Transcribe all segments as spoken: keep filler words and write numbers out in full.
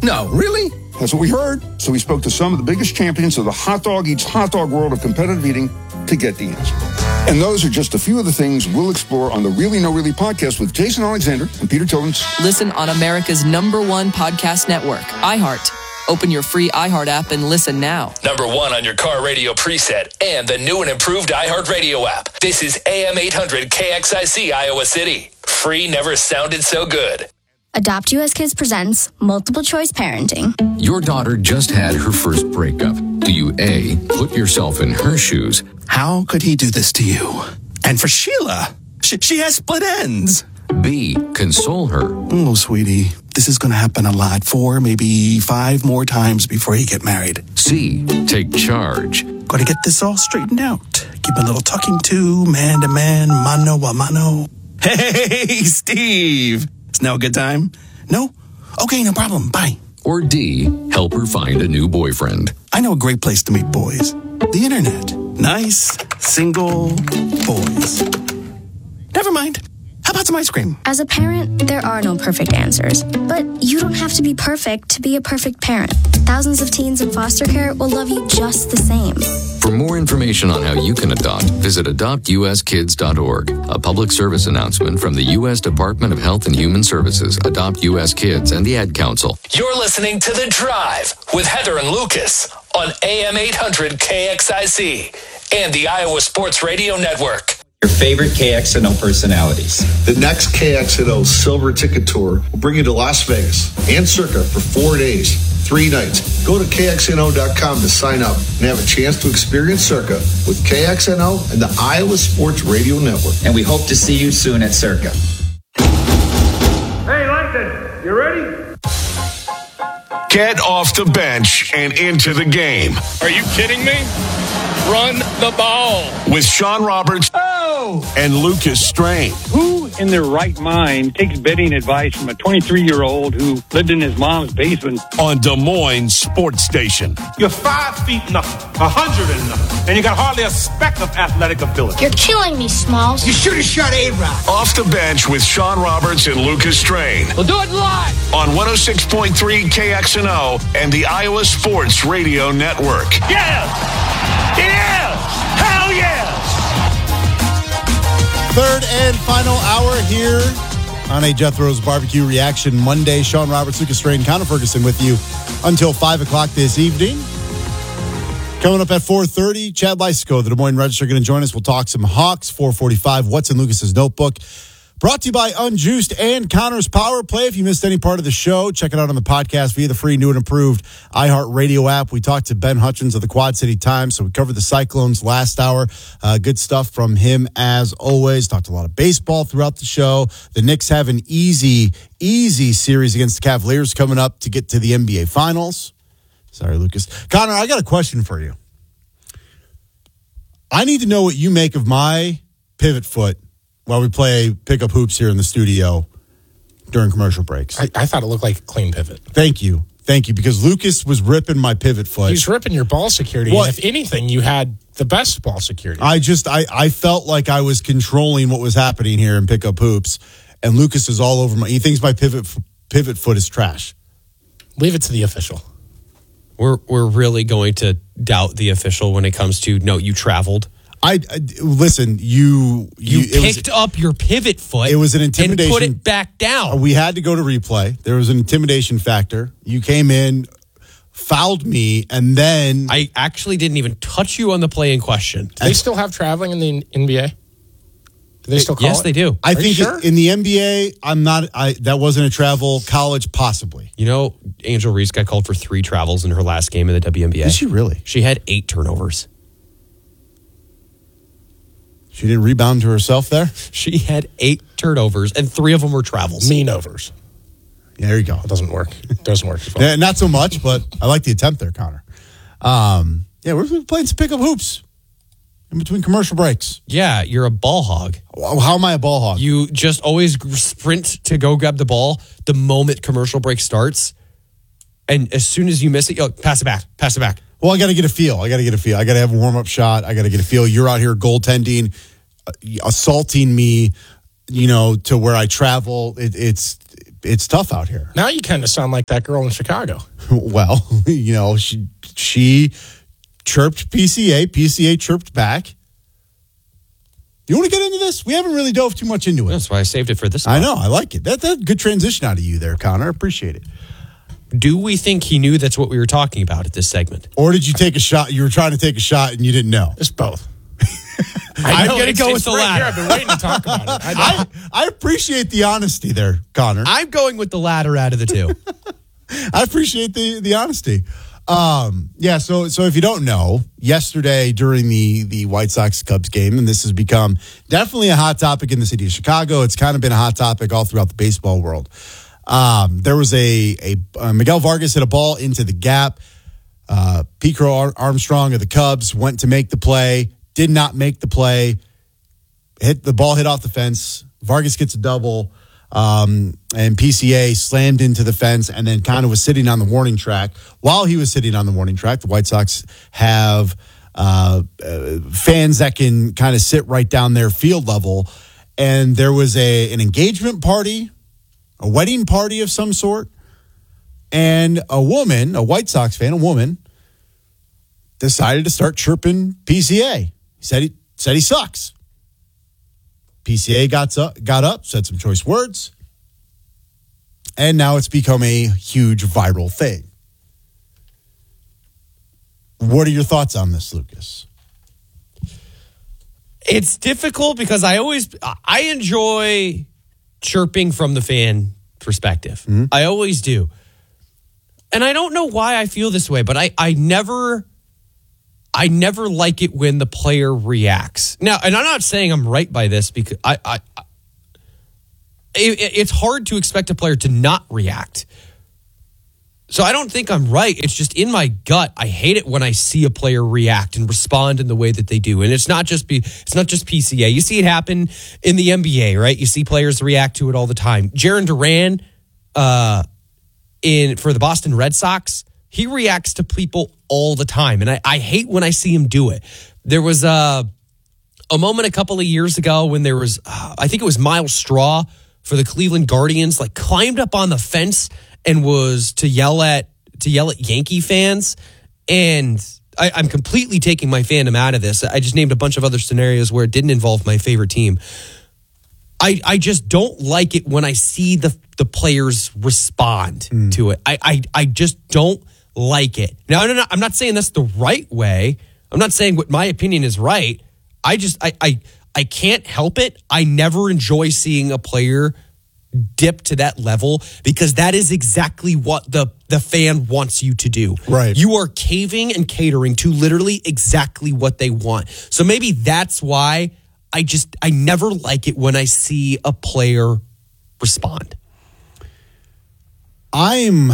No, really? That's what we heard. So we spoke to some of the biggest champions of the hot dog eats hot dog world of competitive eating to get the answer. And those are just a few of the things we'll explore on the Really No Really podcast with Jason Alexander and Peter Tillins. Listen on America's number one podcast network, iHeart. Open your free iHeart app and listen now. Number one on your car radio preset and the new and improved iHeart Radio app. This is A M eight hundred K X I C Iowa City. Free never sounded so good. Adopt U S Kids presents Multiple Choice Parenting. Your daughter just had her first breakup. Do you A, put yourself in her shoes? How could he do this to you? And for Sheila, she, she has split ends. B, console her. Oh, sweetie, this is going to happen a lot. Four, maybe five more times before you get married. C, take charge. Got to get this all straightened out. Keep a little talking to, man to man, mano a mano. Hey, Steve. It's now a good time? No? Okay, no problem. Bye. Or D, help her find a new boyfriend. I know a great place to meet boys. The internet. Nice, single boys. Never mind. How about some ice cream? As a parent, there are no perfect answers. But you don't have to be perfect to be a perfect parent. Thousands of teens in foster care will love you just the same. For more information on how you can adopt, visit adopt u s kids dot org. A public service announcement from the U S Department of Health and Human Services, Adopt U S Kids, and the Ad Council. You're listening to The Drive with Heather and Lucas on A M eight hundred K X I C and the Iowa Sports Radio Network. Your favorite K X N O personalities. The next K X N O Silver Ticket Tour will bring you to Las Vegas and Circa for four days, three nights. Go to K X N O dot com to sign up and have a chance to experience Circa with K X N O and the Iowa Sports Radio Network. And we hope to see you soon at Circa. Hey, Langton, you ready? Get off the bench and into the game. Are you kidding me? Run the ball. With Sean Roberts oh. and Lucas Strain. Who in their right mind takes betting advice from a twenty-three-year-old who lived in his mom's basement? On Des Moines Sports Station. You're five feet nothing, a hundred and nothing, and you got hardly a speck of athletic ability. You're killing me, Smalls. You should have shot A-Rod. Off the bench with Sean Roberts and Lucas Strain. We'll do it live. On one oh six point three K X N O and the Iowa Sports Radio Network. Yes! Yes! Hell yes! Third and final hour here on a Jethro's Barbecue Reaction Monday. Sean Roberts, Lucas Strain, Connor Ferguson with you until five o'clock this evening. Coming up at four thirty, Chad Lysico, the Des Moines Register, going to join us. We'll talk some Hawks. four forty-five, What's in Lucas's Notebook? Brought to you by Unjuiced and Connor's Power Play. If you missed any part of the show, check it out on the podcast via the free, new and improved iHeart Radio app. We talked to Ben Hutchins of the Quad City Times, so we covered the Cyclones last hour. Uh, good stuff from him as always. Talked a lot of baseball throughout the show. The Knicks have an easy, easy series against the Cavaliers coming up to get to the N B A Finals. Sorry, Lucas. Connor, I got a question for you. I need to know what you make of my pivot foot while we play pickup hoops here in the studio during commercial breaks. I, I thought it looked like a clean pivot. Thank you. Thank you, because Lucas was ripping my pivot foot. He's ripping your ball security. What? And if anything, you had the best ball security. I just, I, I felt like I was controlling what was happening here in pickup hoops, and Lucas is all over my, he thinks my pivot pivot foot is trash. Leave it to the official. We're, we're really going to doubt the official when it comes to, no, you traveled. I, I listen. You you, you picked was, up your pivot foot. It was an intimidation. And put it back down. We had to go to replay. There was an intimidation factor. You came in, fouled me, and then I actually didn't even touch you on the play in question. Do they still have traveling in the N B A? Do they still call yes, it? they do. I Are think sure? in the N B A, I'm not. I that wasn't a travel. College, possibly. You know, Angel Reese got called for three travels in her last game in the W N B A. Did she really? She had eight turnovers. She didn't rebound to herself there? She had eight turnovers, and three of them were travels. Mean overs. Yeah, there you go. It doesn't work. It doesn't work. Yeah, not so much, but I like the attempt there, Connor. Um, yeah, we're playing some pickup hoops in between commercial breaks. Yeah, you're a ball hog. How am I a ball hog? You just always sprint to go grab the ball the moment commercial break starts, and as soon as you miss it, you pass it back, pass it back. Well, I got to get a feel. I got to get a feel. I got to have a warm-up shot. I got to get a feel. You're out here goaltending, uh, assaulting me, you know, to where I travel. It, it's it's tough out here. Now you kind of sound like that girl in Chicago. Well, you know, she she chirped P C A. P C A chirped back. You want to get into this? We haven't really dove too much into it. That's why I saved it for this. I know. I like it. That, that's a good transition out of you there, Connor. Appreciate it. Do we think he knew that's what we were talking about at this segment? Or did you take a shot? You were trying to take a shot and you didn't know? It's both. I'm going to go with the right latter. here. I've been waiting to talk about it. I, I, I appreciate the honesty there, Connor. I'm going with the latter out of the two. I appreciate the the honesty. Um, yeah, so so if you don't know, yesterday during the the White Sox Cubs game, and this has become definitely a hot topic in the city of Chicago. It's kind of been a hot topic all throughout the baseball world. Um, there was a, a uh, Miguel Vargas hit a ball into the gap. Uh, Pete Crow Ar- Armstrong of the Cubs went to make the play, did not make the play. Hit the ball hit off the fence. Vargas gets a double. Um, and P C A slammed into the fence and then kind of was sitting on the warning track. While he was sitting on the warning track, the White Sox have uh, uh, fans that can kind of sit right down their field level. And there was a an engagement party, a wedding party of some sort, and a woman, a White Sox fan, a woman, decided to start chirping P C A. He said he said he sucks. P C A got up, got up, said some choice words, and now it's become a huge viral thing. What are your thoughts on this, Lucas? It's difficult because I always I enjoy chirping from the fan perspective. Mm-hmm. I always do. And I don't know why I feel this way, but I, I never I never like it when the player reacts. Now, and I'm not saying I'm right by this because I, I, I it, it's hard to expect a player to not react. So I don't think I'm right. It's just in my gut. I hate it when I see a player react and respond in the way that they do. And it's not just be, it's not just P C A. You see it happen in the N B A, right? You see players react to it all the time. Jarren Duran, uh, in for the Boston Red Sox, he reacts to people all the time. And I, I hate when I see him do it. There was a, a moment a couple of years ago when there was, uh, I think it was Miles Straw for the Cleveland Guardians, like climbed up on the fence and was to yell at to yell at Yankee fans. And I, I'm completely taking my fandom out of this. I just named a bunch of other scenarios where it didn't involve my favorite team. I, I just don't like it when I see the the players respond mm. to it. I, I I just don't like it. Now, no, no, I'm not saying that's the right way. I'm not saying what my opinion is right. I just I I, I can't help it. I never enjoy seeing a player dip to that level because that is exactly what the the fan wants you to do. Right. You are caving and catering to literally exactly what they want. So maybe that's why I just I never like it when I see a player respond. I'm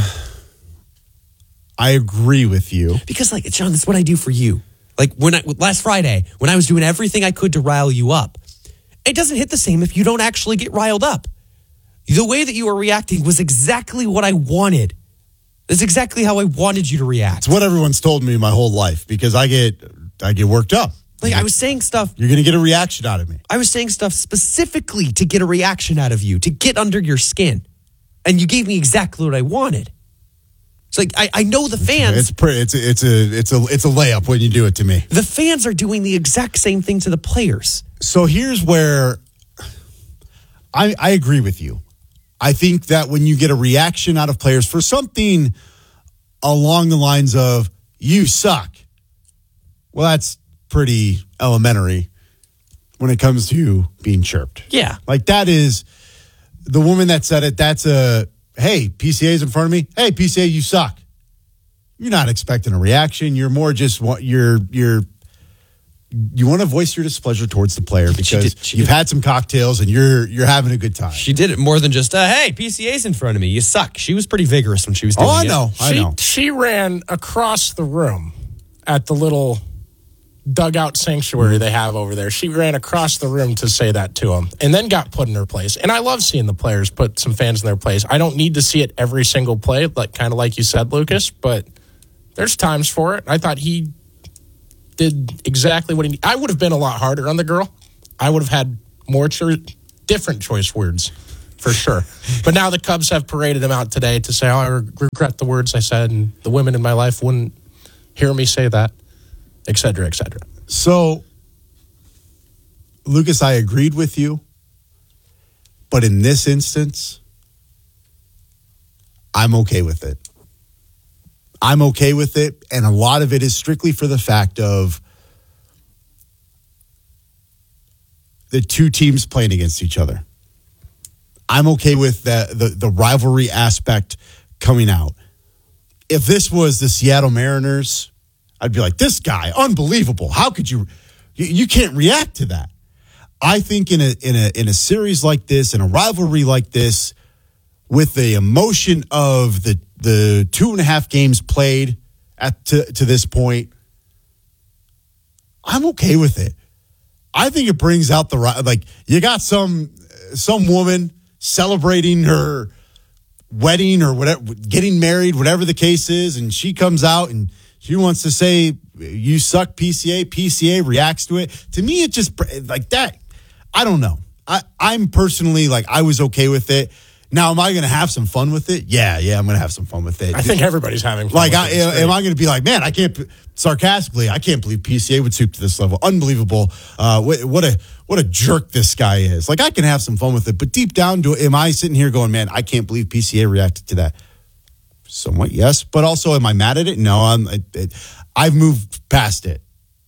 I agree with you. Because like John, that's what I do for you. Like when I last Friday, when I was doing everything I could to rile you up, it doesn't hit the same if you don't actually get riled up. The way that you were reacting was exactly what I wanted. That's exactly how I wanted you to react. It's what everyone's told me my whole life because I get I get worked up. Like I was saying stuff. You're going to get a reaction out of me. I was saying stuff specifically to get a reaction out of you, to get under your skin. And you gave me exactly what I wanted. It's like I, I know the fans. It's pretty. It's a, it's a it's a it's a layup when you do it to me. The fans are doing the exact same thing to the players. So here's where I I agree with you. I think that when you get a reaction out of players for something along the lines of "you suck," well, that's pretty elementary when it comes to being chirped. Yeah, like that is the woman that said it. That's a hey, P C A's in front of me. Hey, P C A, you suck. You're not expecting a reaction. You're more just what you're you're. You want to voice your displeasure towards the player because she did, she you've did. had some cocktails and you're you're having a good time. She did it more than just, uh, hey, P C A's in front of me. You suck. She was pretty vigorous when she was doing it. Oh, I know. It. I she, know. She ran across the room at the little dugout sanctuary they have over there. She ran across the room to say that to him and then got put in her place. And I love seeing the players put some fans in their place. I don't need to see it every single play, like kind of like you said, Lucas, but there's times for it. I thought he did exactly what he needed. I would have been a lot harder on the girl. I would have had more cho- different choice words for sure. But now the Cubs have paraded him out today to say, oh, I regret the words I said, and the women in my life wouldn't hear me say that, et cetera, et cetera. So, Lucas, I agreed with you. But in this instance, I'm okay with it. I'm okay with it. And a lot of it is strictly for the fact of the two teams playing against each other. I'm okay with the, the, the rivalry aspect coming out. If this was the Seattle Mariners, I'd be like, this guy, unbelievable. How could you, you, you can't react to that. I think in a, in a, in a series like this, in a rivalry like this, with the emotion of the, the two and a half games played at to, to this point, I'm okay with it. I think it brings out the, like, you got some, some woman celebrating her wedding or whatever, getting married, whatever the case is, and she comes out and she wants to say, you suck, P C A. P C A reacts to it. To me, it just, like that, I don't know. I, I'm personally, like, I was okay with it. Now, am I going to have some fun with it? Yeah, yeah, I'm going to have some fun with it. I think everybody's having fun like, with I, it. am I going to be like, man, I can't, sarcastically, I can't believe P C A would stoop to this level. Unbelievable. Uh, what, what a what a jerk this guy is. Like, I can have some fun with it, but deep down, do am I sitting here going, man, I can't believe P C A reacted to that? Somewhat, yes. But also, am I mad at it? No, I'm, it, it, I've moved past it.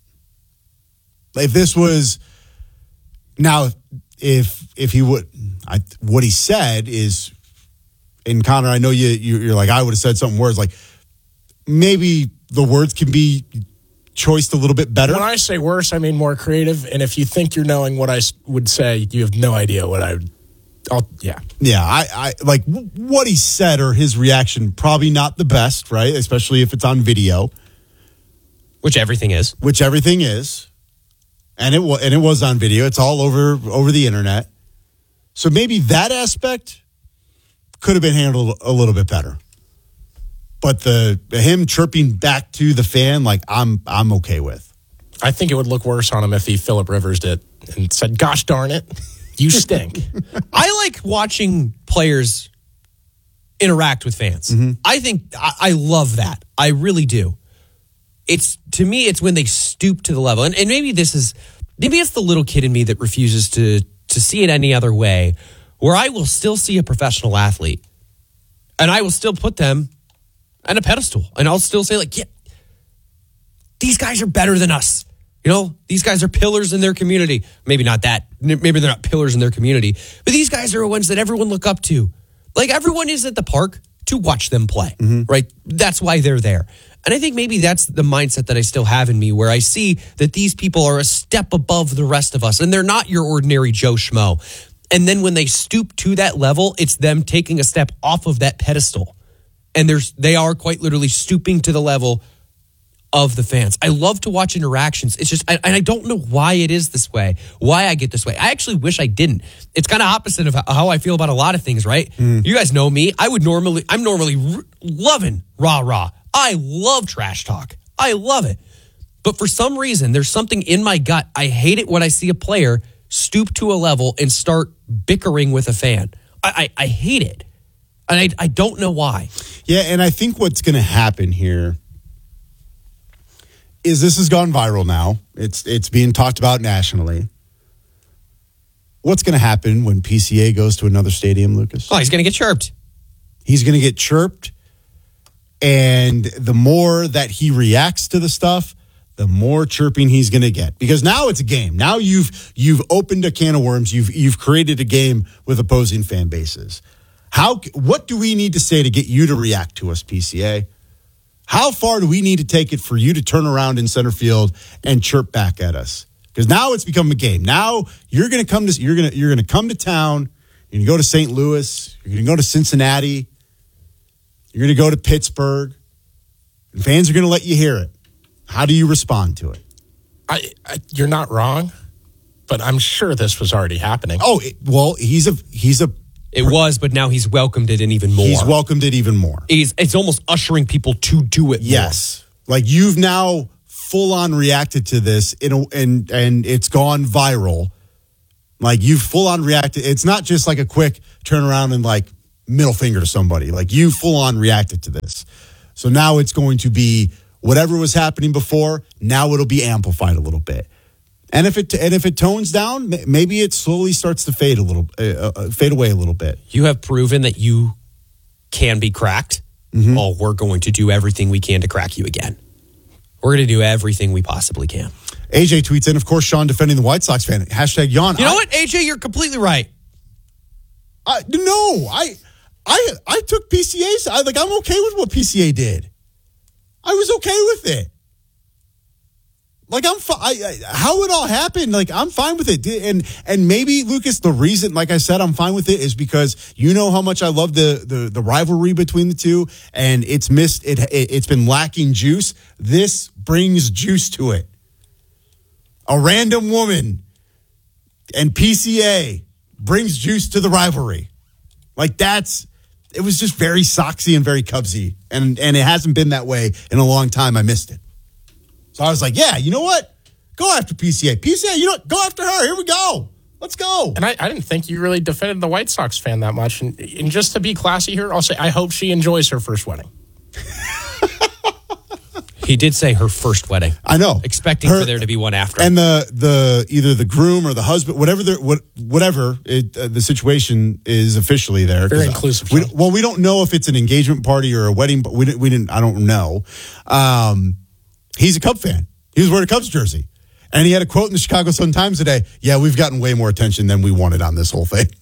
If this was, now, if if he would, I, what he said is, and Connor, I know you, you're like, I would have said something worse. Like, maybe the words can be choiced a little bit better. When I say worse, I mean more creative. And if you think you're knowing what I would say, you have no idea what I would. I'll, yeah. Yeah, I, I like what he said or his reaction, probably not the best, right? Especially if it's on video. Which everything is. Which everything is. And it was, and it was on video. It's all over over the internet. So maybe that aspect could have been handled a little bit better. But the him chirping back to the fan, like, I'm I'm okay with. I think it would look worse on him if he Phillip Rivers did and said, "Gosh darn it, you stink." I like watching players interact with fans. Mm-hmm. I think I, I love that. I really do. It's to me, it's when they stoop to the level, and, and maybe this is maybe it's the little kid in me that refuses to to see it any other way, where I will still see a professional athlete, and I will still put them on a pedestal, and I'll still say, like, yeah, these guys are better than us. You know, these guys are pillars in their community. Maybe not that. Maybe they're not pillars in their community, but these guys are the ones that everyone look up to. Like, everyone is at the park to watch them play, mm-hmm. right? That's why they're there. And I think maybe that's the mindset that I still have in me, where I see that these people are a step above the rest of us, and they're not your ordinary Joe Schmo. And then when they stoop to that level, it's them taking a step off of that pedestal. And there's they are quite literally stooping to the level of the fans. I love to watch interactions. It's just, I, and I don't know why it is this way, why I get this way. I actually wish I didn't. It's kind of opposite of how I feel about a lot of things, right? Mm. You guys know me. I would normally, I'm normally r- loving rah rah. I love trash talk. I love it. But for some reason, there's something in my gut. I hate it when I see a player stoop to a level and start bickering with a fan. I, I, I hate it. And I, I don't know why. Yeah, and I think what's going to happen here is this has gone viral now. It's it's being talked about nationally. What's going to happen when P C A goes to another stadium, Lucas? Oh, he's going to get chirped. He's going to get chirped. And the more that he reacts to the stuff, the more chirping he's going to get. Because now it's a game. Now you've you've opened a can of worms. You've you've created a game with opposing fan bases. How? What do we need to say to get you to react to us, P C A? How far do we need to take it for you to turn around in center field and chirp back at us? Because now it's become a game. Now you're going to come to you're going to you're going to come to town. You're going to go to Saint Louis. You're going to go to Cincinnati. You're going to go to Pittsburgh. And fans are going to let you hear it. How do you respond to it? I, I you're not wrong, but I'm sure this was already happening. Oh, it, well, he's a he's a. It was, but now he's welcomed it in even more. He's welcomed it even more. He's, it's almost ushering people to do it more. Yes. Like, you've now full on reacted to this in a, and and it's gone viral. Like, you've full on reacted. It's not just like a quick turn around and like middle finger to somebody. Like you full on reacted to this. So now it's going to be whatever was happening before. Now it'll be amplified a little bit. And if it and if it tones down, maybe it slowly starts to fade a little, uh, uh, fade away a little bit. You have proven that you can be cracked. Mm-hmm. Oh, we're going to do everything we can to crack you again. We're going to do everything we possibly can. A J tweets in, of course, Sean defending the White Sox fan. Hashtag yawn. You know I, what, A J? You're completely right. I, no, I, I, I took P C A's. I, like I'm okay with what P C A did. I was okay with it. Like I'm, fi- I, I, how it all happened. Like I'm fine with it, and and maybe Lucas, the reason, like I said, I'm fine with it is because you know how much I love the the, the rivalry between the two, and it's missed. It, it it's been lacking juice. This brings juice to it. A random woman and P C A brings juice to the rivalry. Like that's. It was just very Soxy and very Cubsy, and and it hasn't been that way in a long time. I missed it. So I was like, yeah, you know what? Go after P C A. P C A, you know what? Go after her. Here we go. Let's go. And I, I didn't think you really defended the White Sox fan that much. And, and just to be classy here, I'll say I hope she enjoys her first wedding. He did say her first wedding. I know. Expecting her, for there to be one after. And the the either the groom or the husband, whatever the what, whatever it, uh, the situation is officially there. Very inclusive. We, well, we don't know if it's an engagement party or a wedding, but we didn't. We didn't. I don't know. Um, He's a Cub fan. He was wearing a Cubs jersey. And he had a quote in the Chicago Sun-Times today. Yeah, we've gotten way more attention than we wanted on this whole thing.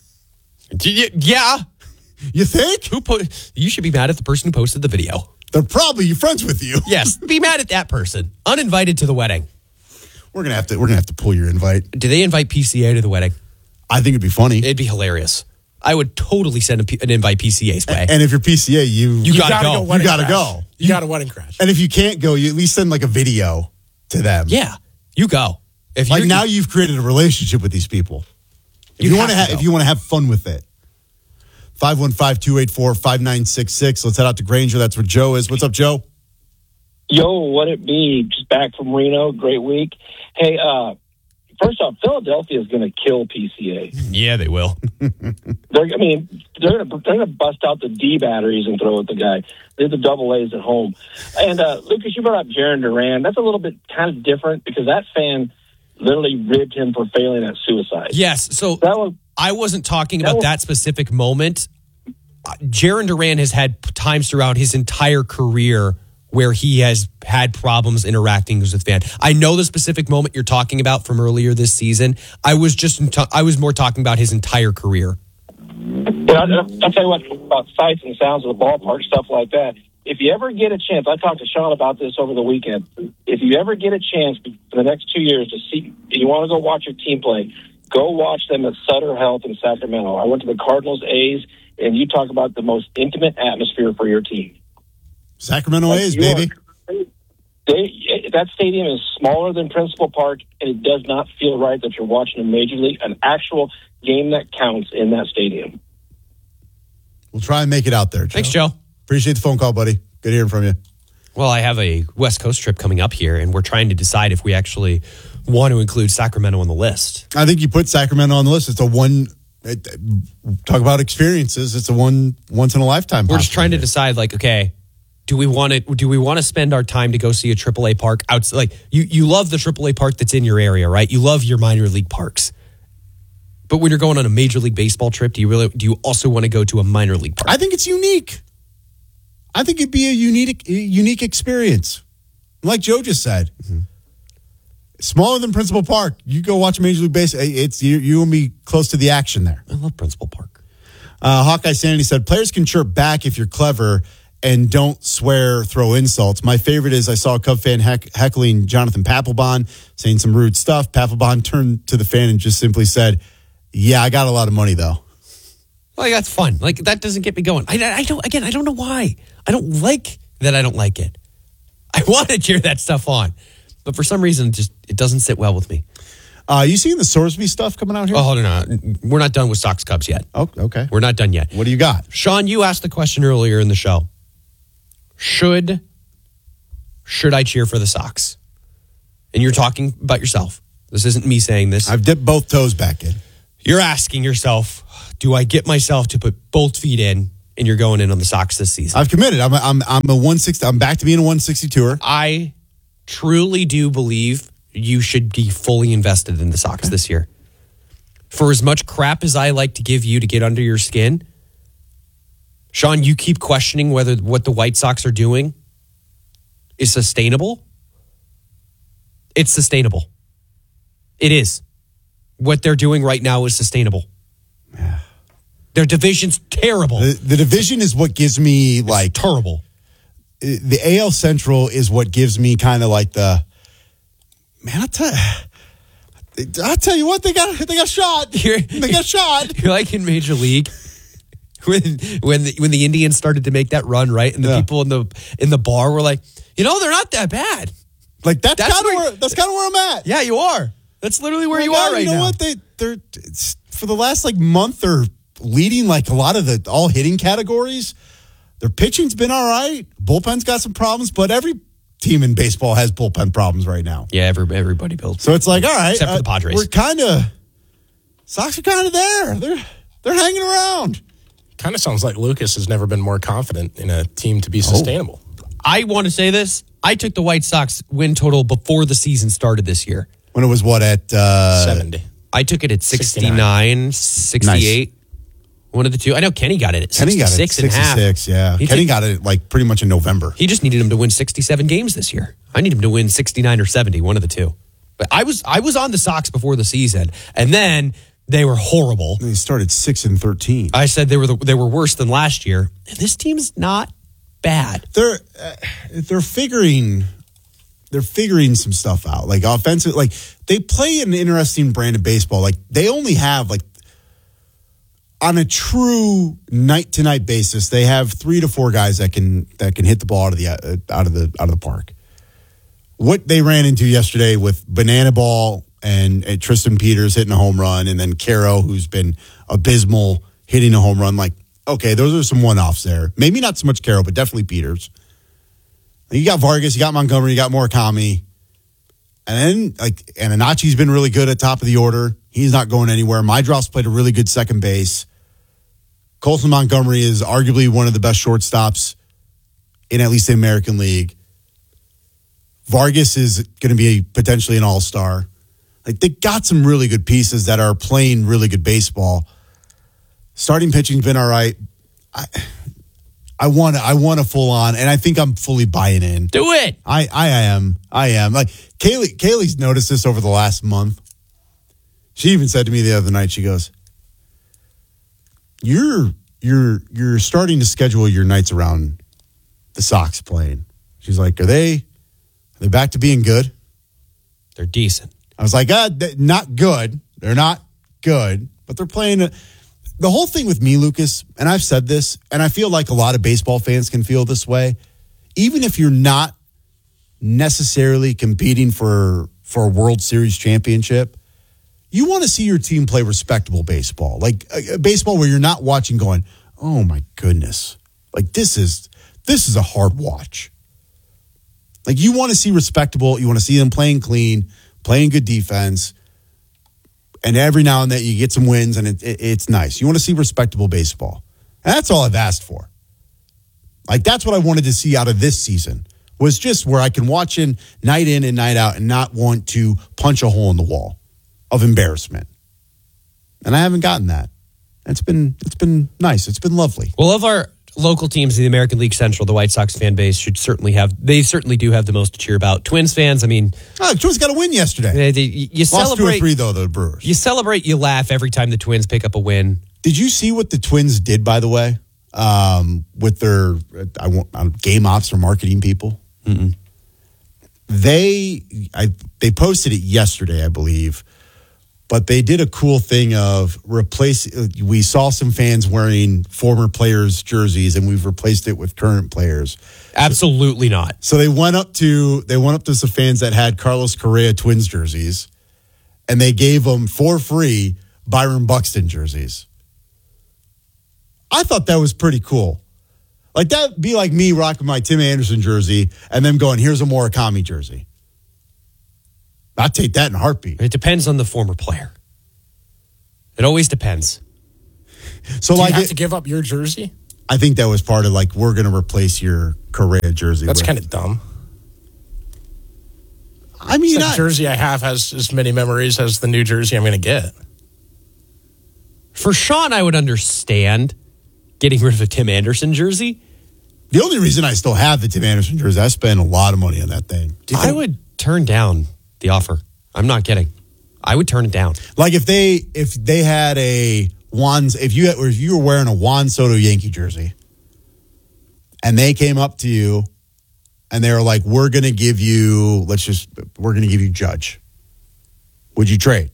Yeah. You think? Who put? You should be mad at the person who posted the video. They're probably your friends with you. Yes, be mad at that person. Uninvited to the wedding. We're gonna have to. We're gonna have to pull your invite. Do they invite P C A to the wedding? I think it'd be funny. It'd be hilarious. I would totally send a, an invite P C A's way. And if you're P C A, you you, you gotta, gotta go. go you gotta crash. go. You, you got a wedding crash. And if you can't go, you at least send like a video to them. Yeah, you go. If like now you've created a relationship with these people. If you, you want to, ha- if you want to have fun with it. five one five, two eight four, five nine six six. Let's head out to Granger. That's where Joe is. What's up, Joe? Yo, what it be? Just back from Reno. Great week. Hey, uh, first off, Philadelphia is going to kill P C A. Yeah, they will. they're, I mean, they're going to they're going to bust out the D batteries and throw at the guy. They're the double A's at home. And uh, Lucas, you brought up Jaron Duran. That's a little bit kind of different because that fan literally ribbed him for failing at suicide. Yes, so that was, I wasn't talking about that, was, that specific moment. Uh, Jaron Duran has had times throughout his entire career where he has had problems interacting with fans. I know the specific moment you're talking about from earlier this season. I was just I was more talking about his entire career. But I'll, I'll tell you what, about sights and sounds of the ballpark, stuff like that. If you ever get a chance, I talked to Sean about this over the weekend. If you ever get a chance for the next two years to see, you want to go watch your team play, go watch them at Sutter Health in Sacramento. I went to the Cardinals A's, and you talk about the most intimate atmosphere for your team. Sacramento like A's, baby. Are, they, that stadium is smaller than Principal Park, and it does not feel right that you're watching a major league, an actual game that counts in that stadium. We'll try and make it out there, Joe. Thanks, Joe. Appreciate the phone call, buddy. Good hearing from you. Well, I have a West Coast trip coming up here, and we're trying to decide if we actually want to include Sacramento on the list. I think you put Sacramento on the list. It's a one... It, talk about experiences. It's a one once in a lifetime. We're just trying to decide, like, okay, do we want to do we want to spend our time to go see a triple A park outside? Like, you you love the triple A park that's in your area, right? You love your minor league parks. But when you're going on a Major League Baseball trip, do you really do you also want to go to a minor league park? I think it's unique. I think it'd be a unique unique experience. Like Joe just said. Mm-hmm. Smaller than Principal Park. You go watch Major League Baseball. It's you, you and me close to the action there. I love Principal Park. Uh, Hawkeye Sanity said, players can chirp back if you're clever and don't swear, throw insults. My favorite is I saw a Cub fan heck, heckling Jonathan Papelbon, saying some rude stuff. Papelbon turned to the fan and just simply said, yeah, I got a lot of money, though. Well, that's fun. Like, that doesn't get me going. I, I don't, again, I don't know why. I don't like that I don't like it. I want to cheer that stuff on. But for some reason, it just it doesn't sit well with me. Uh, you seeing the Sorsby stuff coming out here? Oh, hold on. We're not done with Sox Cubs yet. Oh, okay. We're not done yet. What do you got? Sean, you asked the question earlier in the show. Should, should I cheer for the Sox? And you're talking about yourself. This isn't me saying this. I've dipped both toes back in. You're asking yourself, do I get myself to put both feet in? And you're going in on the Sox this season. I've committed. I'm a, I'm I'm a one sixty. I'm back to being a one sixty-two-er. I truly do believe you should be fully invested in the Sox this year. For as much crap as I like to give you to get under your skin, Sean, you keep questioning whether what the White Sox are doing is sustainable. It's sustainable. It is. What they're doing right now is sustainable. Yeah. Their division's terrible. The, the division is what gives me it's like terrible. The A L Central is what gives me kind of like the man. I tell you, I tell you what, they got they got shot. You're, they got shot. You're like in Major League when when the, when the Indians started to make that run, right? And the yeah. people in the in the bar were like, you know, they're not that bad. Like that's, that's kind of where that's kind of where I'm at. Yeah, you are. That's literally where like, you are oh, right you know now. What they they're it's, for the last like month they're leading like a lot of the all hitting categories. Their pitching's been all right. Bullpen's got some problems, but every team in baseball has bullpen problems right now. Yeah, every, everybody builds. So it's like, all right, except for the Padres. Uh, we're kind of Sox are kind of there. They're they're hanging around. Kind of sounds like Lucas has never been more confident in a team to be sustainable. Oh. I want to say this. I took the White Sox win total before the season started this year. When it was what at uh, seventy. I took it at sixty-nine, sixty-eight. Nice. One of the two. I know Kenny got it at Kenny got it sixty-six and a half. sixty-six, yeah. He Kenny took, got it like pretty much in November. He just needed him to win sixty-seven games this year. I need him to win sixty-nine or seventy, one of the two. But I was I was on the Sox before the season, and then they were horrible. They started six and thirteen. I said they were the, they were worse than last year. And this team's not bad. They're uh, they're figuring they're figuring some stuff out. Like offensive, like they play an interesting brand of baseball. Like they only have like on a true night to night basis, they have three to four guys that can that can hit the ball out of the uh, out of the out of the park. What they ran into yesterday with Banana Ball and, and Tristan Peters hitting a home run, and then Caro, who's been abysmal, hitting a home run. Like, okay, those are some one offs there. Maybe not so much Caro, but definitely Peters. You got Vargas, you got Montgomery, you got Murakami. And then, like, Ananachi's been really good at top of the order. He's not going anywhere. Mydroff's played a really good second base. Colson Montgomery is arguably one of the best shortstops in at least the American League. Vargas is going to be potentially an all-star. Like, they got some really good pieces that are playing really good baseball. Starting pitching's been all right. I, I want I want a full on, and I think I'm fully buying in. Do it. I, I am. I am. Like Kaylee, Kaylee's noticed this over the last month. She even said to me the other night, she goes, You're you're you're starting to schedule your nights around the Sox playing. She's like, Are they are they back to being good? They're decent. I was like, ah, not good. They're not good, but they're playing. A, the whole thing with me, Lucas, and I've said this, and I feel like a lot of baseball fans can feel this way. Even if you're not necessarily competing for for a World Series championship, you want to see your team play respectable baseball, like a, a baseball where you're not watching going, oh my goodness, like this is this is a hard watch. Like you want to see respectable, you want to see them playing clean, playing good defense, and every now and then you get some wins, and it, it, it's nice. You want to see respectable baseball. And that's all I've asked for. Like, that's what I wanted to see out of this season, was just where I can watch in night in and night out and not want to punch a hole in the wall of embarrassment. And I haven't gotten that. It's been it's been nice. It's been lovely. Well, of our local teams in the American League Central, the White Sox fan base should certainly have, they certainly do have the most to cheer about. Twins fans, I mean. Oh, the Twins got a win yesterday. They, they, you Lost celebrate. two or three, though, the Brewers. You celebrate, you laugh every time the Twins pick up a win. Did you see what the Twins did, by the way, um, with their I want, um, game ops or marketing people? Mm-mm. They I, they posted it yesterday, I believe. But they did a cool thing of replace. We saw some fans wearing former players' jerseys, and we've replaced it with current players. Absolutely not. So they went up to they went up to some fans that had Carlos Correa Twins jerseys, and they gave them for free Byron Buxton jerseys. I thought that was pretty cool. Like that'd be like me rocking my Tim Anderson jersey and them going, "Here's a Murakami jersey." I'd take that in a heartbeat. It depends on the former player. It always depends. So, Do like, you have it, to give up your jersey? I think that was part of like we're going to replace your Correa jersey. That's with. kind of dumb. I mean, the I, jersey I have has as many memories as the new jersey I'm going to get. For Sean, I would understand getting rid of a Tim Anderson jersey. The only reason I still have the Tim Anderson jersey, I spent a lot of money on that thing. I would turn down the offer. I'm not kidding. I would turn it down. Like if they if they had a Juan, if you or if you were wearing a Juan Soto Yankee jersey, and they came up to you, and they were like, "We're going to give you, let's just, we're going to give you Judge." Would you trade?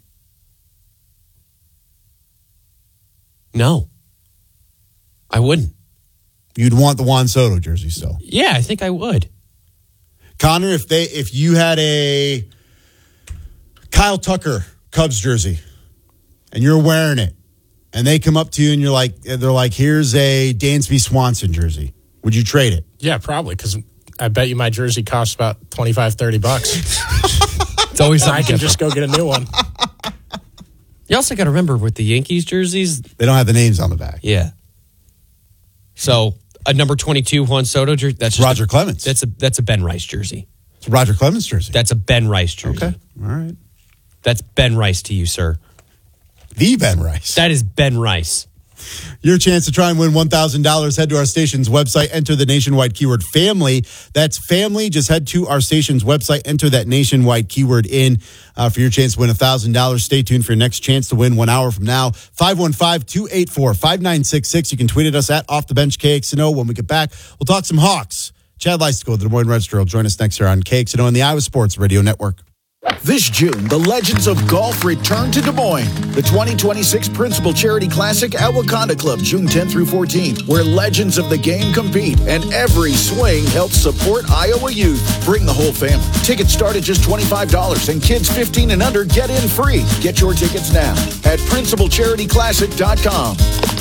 No, I wouldn't. You'd want the Juan Soto jersey still. Yeah, I think I would. Connor, if they if you had a Kyle Tucker Cubs jersey and you're wearing it and they come up to you and you're like, they're like, here's a Dansby Swanson jersey. Would you trade it? Yeah, probably. Because I bet you my jersey costs about twenty-five, thirty bucks. It's always I can different. just go get a new one. You also got to remember with the Yankees jerseys, they don't have the names on the back. Yeah. So a number twenty-two Juan Soto jersey. That's just Roger a, Clemens. That's a that's a Ben Rice jersey. It's a Roger Clemens jersey. That's a Ben Rice jersey. Okay. All right. That's Ben Rice to you, sir. The Ben Rice. That is Ben Rice. Your chance to try and win one thousand dollars. Head to our station's website. Enter the nationwide keyword family. That's family. Just head to our station's website. Enter that nationwide keyword in uh, for your chance to win one thousand dollars. Stay tuned for your next chance to win one hour from now. five one five, two eight four, five nine six six. You can tweet at us at Off the Bench K X N O. When we get back, we'll talk some Hawks. Chad Leistikow of the Des Moines Register will join us next year on K X N O and the Iowa Sports Radio Network. This June, the Legends of Golf return to Des Moines. The twenty twenty-six Principal Charity Classic at Wakanda Club, June tenth through fourteenth, where legends of the game compete and every swing helps support Iowa youth. Bring the whole family. Tickets start at just twenty-five dollars and kids fifteen and under get in free. Get your tickets now at principal charity classic dot com.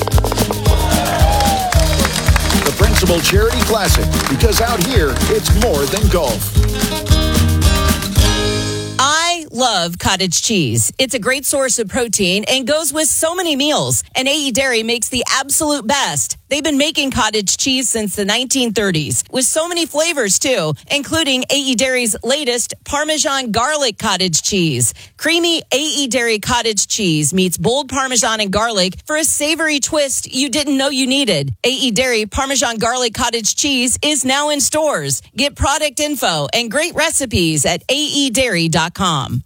The Principal Charity Classic, because out here, it's more than golf. I love cottage cheese. It's a great source of protein and goes with so many meals. And A E Dairy makes the absolute best. They've been making cottage cheese since the nineteen thirties with so many flavors too, including A E Dairy's latest Parmesan garlic cottage cheese. Creamy A E Dairy cottage cheese meets bold Parmesan and garlic for a savory twist you didn't know you needed. A E Dairy Parmesan garlic cottage cheese is now in stores. Get product info and great recipes at A E dairy dot com.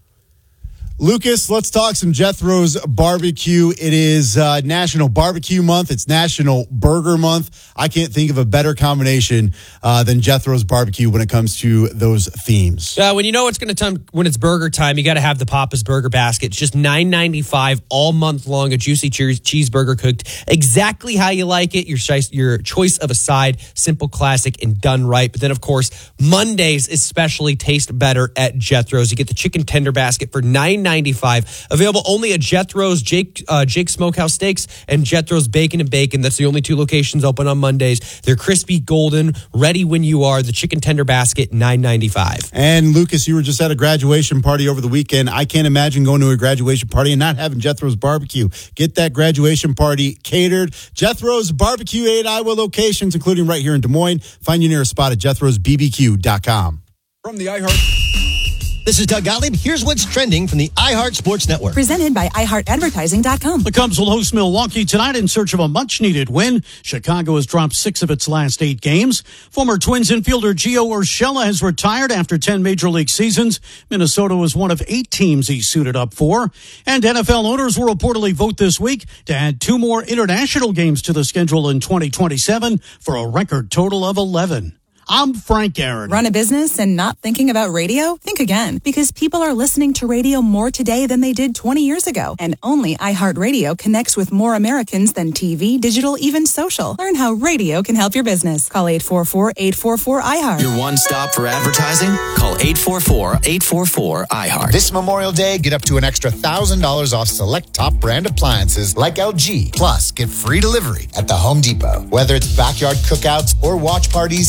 Lucas, let's talk some Jethro's Barbecue. It is uh, National Barbecue Month. It's National Burger Month. I can't think of a better combination uh, than Jethro's Barbecue when it comes to those themes. Uh, when you know it's going to time when it's burger time, you got to have the Papa's Burger Basket. It's just nine ninety-five all month long. A juicy cheese cheeseburger cooked exactly how you like it. Your choice, your choice of a side, simple, classic, and done right. But then, of course, Mondays especially taste better at Jethro's. You get the chicken tender basket for nine ninety-five. Available only at Jethro's Jake uh, Jake Smokehouse Steaks and Jethro's Bacon and Bacon. That's the only two locations open on Mondays. They're crispy, golden, ready when you are. The chicken tender basket, nine ninety-five. And Lucas, you were just at a graduation party over the weekend. I can't imagine going to a graduation party and not having Jethro's Barbecue. Get that graduation party catered. Jethro's Barbecue, eight Iowa locations, including right here in Des Moines. Find your nearest spot at jethros b b q dot com. From the iHeart. This is Doug Gottlieb. Here's what's trending from the iHeart Sports Network. Presented by i heart advertising dot com. The Cubs will host Milwaukee tonight in search of a much-needed win. Chicago has dropped six of its last eight games. Former Twins infielder Gio Urshela has retired after ten Major League seasons. Minnesota was one of eight teams he suited up for. And N F L owners will reportedly vote this week to add two more international games to the schedule in twenty twenty-seven for a record total of eleven. I'm Frank Aaron. Run a business and not thinking about radio? Think again, because people are listening to radio more today than they did twenty years ago. And only iHeartRadio connects with more Americans than T V, digital, even social. Learn how radio can help your business. Call eight four four, eight four four, I heart. Your one stop for advertising? Call eight four four, eight four four, I heart. This Memorial Day, get up to an extra one thousand dollars off select top brand appliances like L G. Plus, get free delivery at the Home Depot. Whether it's backyard cookouts or watch parties, L G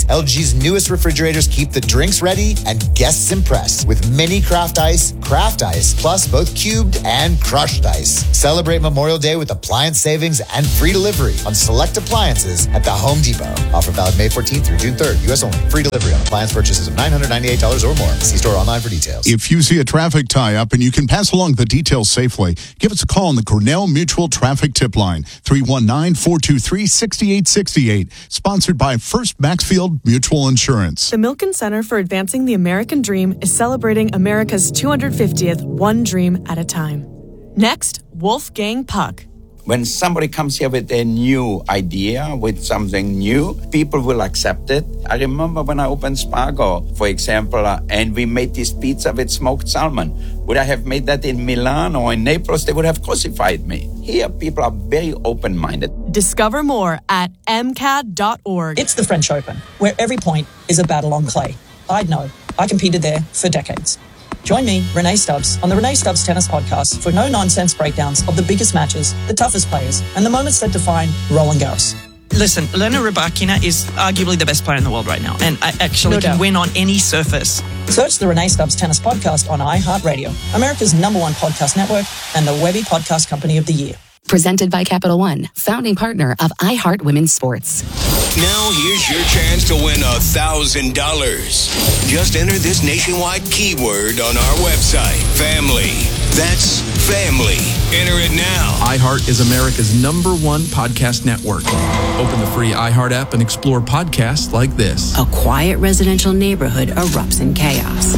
L G's newest refrigerators keep the drinks ready and guests impressed with mini craft ice, craft ice, plus both cubed and crushed ice. Celebrate Memorial Day with appliance savings and free delivery on select appliances at the Home Depot. Offer valid May fourteenth through June third. U S only. Free delivery on appliance purchases of nine hundred ninety-eight dollars or more. See store online for details. If you see a traffic tie-up and you can pass along the details safely, give us a call on the Cornell Mutual Traffic Tip Line, three one nine, four two three, six eight six eight, sponsored by First Maxfield Mutual Insurance. The Milken Center for Advancing the American Dream is celebrating America's two hundred fiftieth One Dream at a Time. Next, Wolfgang Puck. When somebody comes here with a new idea, with something new, people will accept it. I remember when I opened Spargo, for example, uh, and we made this pizza with smoked salmon. Would I have made that in Milan or in Naples? They would have crucified me. Here, people are very open-minded. Discover more at m c a d dot org. It's the French Open, where every point is a battle on clay. I'd know. I competed there for decades. Join me, Renee Stubbs, on the Renee Stubbs Tennis Podcast for no-nonsense breakdowns of the biggest matches, the toughest players, and the moments that define Roland Garros. Listen, Elena Rybakina is arguably the best player in the world right now, and I actually No can doubt. win on any surface. Search the Renee Stubbs Tennis Podcast on iHeartRadio, America's number one podcast network and the Webby Podcast Company of the Year. Presented by Capital One, founding partner of iHeart Women's Sports. Now here's your chance to win a thousand dollars. Just enter this nationwide keyword on our website, family. That's family. Enter it now. iHeart is America's number one podcast network. Open the free iHeart app and explore podcasts like this. A quiet residential neighborhood erupts in chaos.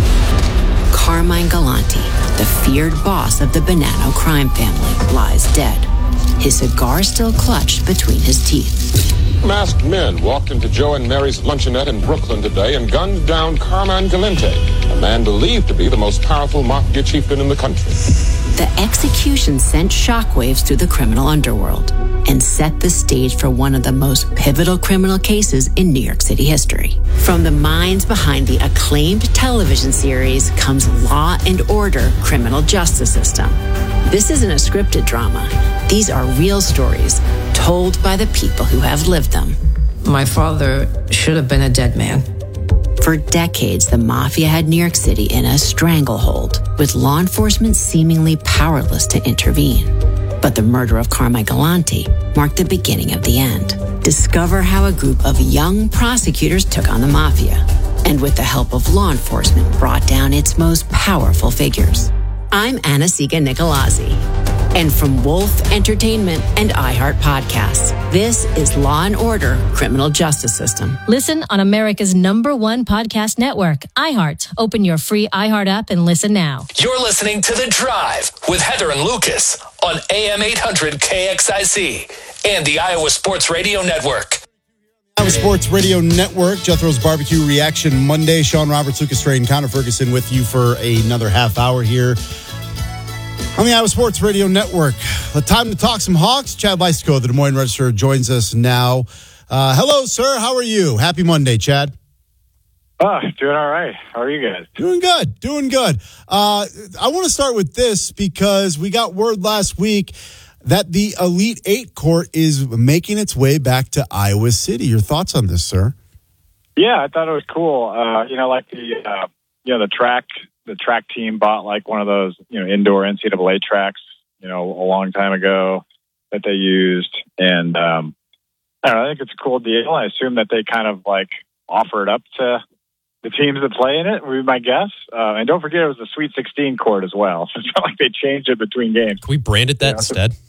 Carmine Galante, the feared boss of the Bonanno crime family, lies dead. His cigar still clutched between his teeth. Masked men walked into Joe and Mary's luncheonette in Brooklyn today and gunned down Carmine Galante, a man believed to be the most powerful mafia chieftain in the country. The execution sent shockwaves through the criminal underworld and set the stage for one of the most pivotal criminal cases in New York City history. From the minds behind the acclaimed television series comes Law and Order: Criminal Justice System. This isn't a scripted drama. These are real stories told by the people who have lived them. My father should have been a dead man. For decades, the mafia had New York City in a stranglehold, with law enforcement seemingly powerless to intervene. But the murder of Carmine Galante marked the beginning of the end. Discover how a group of young prosecutors took on the mafia, and with the help of law enforcement, brought down its most powerful figures. I'm Anna-Siga Nicolazzi. And from Wolf Entertainment and iHeart Podcasts, this is Law and Order: Criminal Justice System. Listen on America's number one podcast network, iHeart. Open your free iHeart app and listen now. You're listening to The Drive with Heather and Lucas on A M eight hundred K X I C and the Iowa Sports Radio Network. Iowa Sports Radio Network, Jethro's Barbecue Reaction Monday. Sean Roberts, Lucas Stray, and Connor Ferguson with you for another half hour here on the Iowa Sports Radio Network. The time to talk some Hawks. Chad Leistiko, the Des Moines Register, joins us now. Uh, hello, sir. How are you? Happy Monday, Chad. Oh, doing all right. How are you guys? Doing good. Doing good. Uh, I want to start with this because we got word last week that the Elite Eight court is making its way back to Iowa City. Your thoughts on this, sir? Yeah, I thought it was cool. Uh, you know, like the uh, you know the track the track team bought like one of those you know indoor N C double A tracks you know a long time ago that they used, and um, I don't know, I think it's a cool deal. I assume that they kind of like offer it up to the teams that play in it, would be my guess. Uh, and don't forget, it was the Sweet sixteen court as well. So it's not like they changed it between games. Can we brand it that you know, instead? So,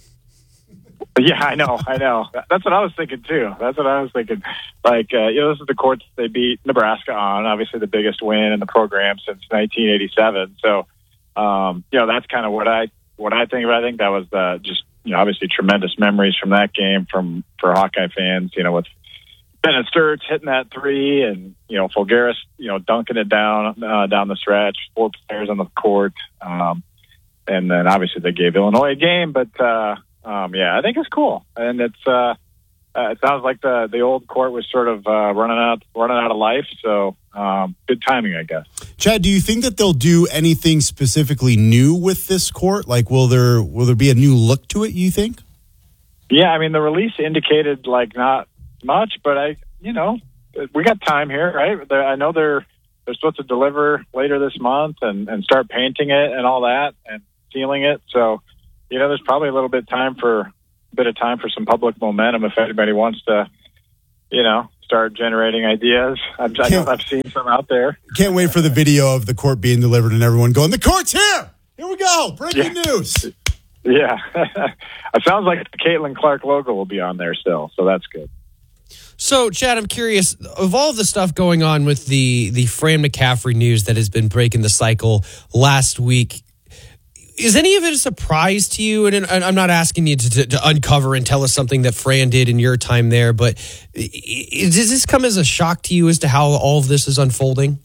yeah, I know, I know. That's what I was thinking too. That's what I was thinking. Like, uh, you know, this is the court they beat Nebraska on. Obviously, the biggest win in the program since nineteen eighty-seven. So, um, you know, that's kind of what I what I think of. I think that was uh, just you know obviously tremendous memories from that game from for Hawkeye fans. You know, with Bennett Sturts hitting that three, and you know Fulgaris, you know, dunking it down uh, down the stretch. Four players on the court, um, and then obviously they gave Illinois a game, but. Uh, Um, yeah, I think it's cool, and it's uh, uh, it sounds like the the old court was sort of uh, running out running out of life. So um, good timing, I guess. Chad, do you think that they'll do anything specifically new with this court? Like, will there will there be a new look to it? You think? Yeah, I mean the release indicated like not much, but I you know we got time here, right? They're, I know they're they're supposed to deliver later this month and, and start painting it and all that and sealing it. So, you know, there's probably a little bit of time for a bit of time for some public momentum if anybody wants to, you know, start generating ideas. I've, I've seen some out there. Can't wait for the video of the court being delivered and everyone going, the court's here! Here we go! Breaking yeah. news! Yeah. It sounds like the Caitlin Clark logo will be on there still, so that's good. So, Chad, I'm curious, of all the stuff going on with the, the Fran McCaffrey news that has been breaking the cycle last week, is any of it a surprise to you? And I'm not asking you to, to, to uncover and tell us something that Fran did in your time there, but does this come as a shock to you as to how all of this is unfolding?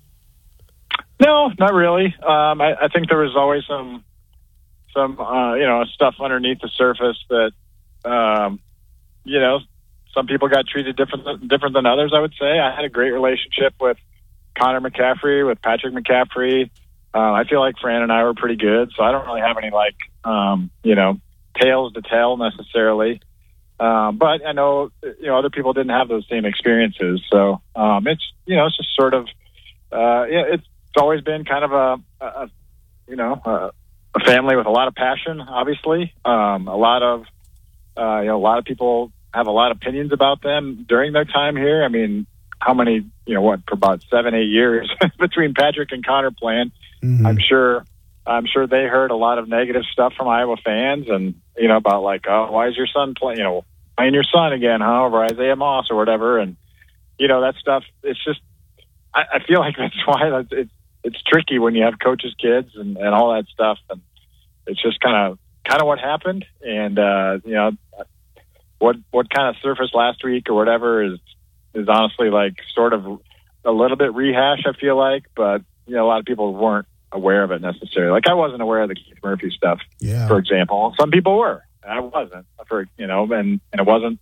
No, not really. Um, I, I think there was always some, some uh, you know, stuff underneath the surface that, um, you know, some people got treated different different than others, I would say. I had a great relationship with Connor McCaffrey, with Patrick McCaffrey. Uh, I feel like Fran and I were pretty good, so I don't really have any, like, um, you know, tales to tell necessarily. Um, but I know, you know, other people didn't have those same experiences. So um, it's, you know, it's just sort of, uh, yeah, it's always been kind of a, a you know, a, a family with a lot of passion, obviously. Um, a lot of, uh, you know, a lot of people have a lot of opinions about them during their time here. I mean, how many, you know, what, for about seven, eight years between Patrick and Connor playing, mm-hmm. I'm sure, I'm sure they heard a lot of negative stuff from Iowa fans and, you know, about like, oh, why is your son playing, you know, playing your son again, huh, over Isaiah Moss or whatever. And, you know, that stuff, it's just, I, I feel like that's why it's, it's tricky when you have coaches' kids and, and all that stuff. And it's just kind of, kind of what happened. And, uh, you know, what, what kind of surfaced last week or whatever is, is honestly like sort of a little bit rehash, I feel like, but, you know, a lot of people weren't aware of it necessarily. Like I wasn't aware of the Keith Murphy stuff, yeah. for example. Some people were. I wasn't, for, you know, and, and it wasn't,